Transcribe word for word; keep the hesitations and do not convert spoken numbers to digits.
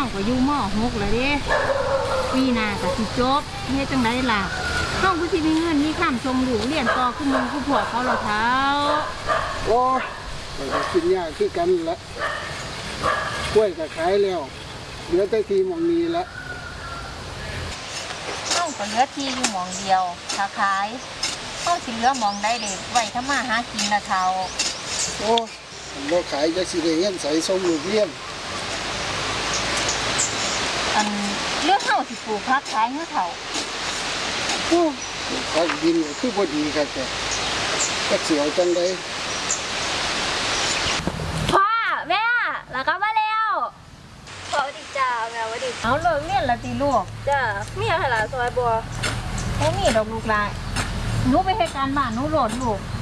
องก็อยู่ม.หกแล้วเด้ปีหน้าก็สิจบเฮ็ดจังไดล่ะน้องก็สิมีเงินมีข้ามส่งลูกเรียนต่อคือมึงคือพวกเขาล่ะเท้าโอ้ยก็กินยากคือกันละกล้วยก็ขายแล้วเหลือแต่ทีหม่องนี้ละน้องก็เหลือที่อยู่หม่องเดียวถ้าขายน้องสิเหลือหม่องใดเด็กไว้ทำมาหากินนะเฒ่าโอ้บ่ขายจะสิได้เงินใส่ส่งลูกเรียนอันเรื่องเฮาสิปลูกผักขายเฮาเฒ่าโอ้ผักดินคือบ่ดีครับแต่จักสิเอาจังได๋พ่อแม่แล้วก็มาแล้วสวัสดีจ้าแม่สวัสดีเอาเลิกเรียนแล้วติลูกจ้ามีหยังให้หลานซอยบ่บ่มีดอกลูกหลานหนูไปเฮ็ดการบ้านหนูโหลดลูก